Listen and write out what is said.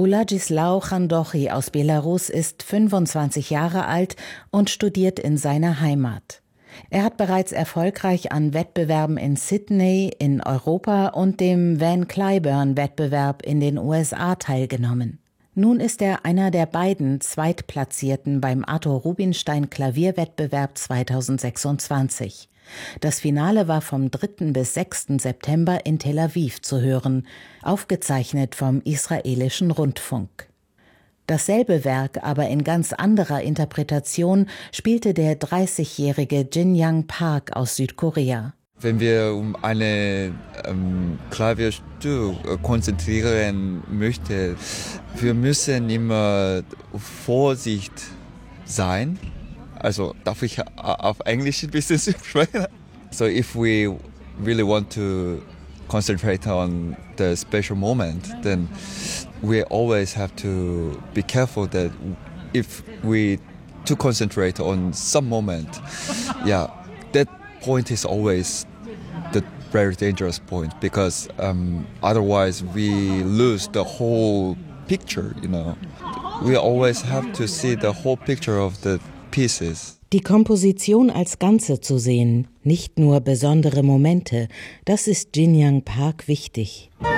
Uladzisław Chandochi aus Belarus ist 25 Jahre alt und studiert in seiner Heimat. Er hat bereits erfolgreich an Wettbewerben in Sydney in Europa und dem Van Cliburn-Wettbewerb in den USA teilgenommen. Nun ist er einer der beiden Zweitplatzierten beim Arthur Rubinstein Klavierwettbewerb 2026. Das Finale war vom 3. bis 6. September in Tel Aviv zu hören, aufgezeichnet vom israelischen Rundfunk. Dasselbe Werk, aber in ganz anderer Interpretation, spielte der 30-jährige Jin Young Park aus Südkorea. Wenn wir um eine Klavierstück konzentrieren möchten, wir müssen immer Vorsicht sein. Also darf ich auf Englisch ein bisschen sprechen? So if we really want to concentrate on the special moment, then we always have to be careful that if we to concentrate on some moment, that point is always the very dangerous point, because otherwise we lose the whole picture, We always have to see the whole picture of the pieces. Die Komposition als Ganze zu sehen, nicht nur besondere Momente, das ist Jin Young Park wichtig.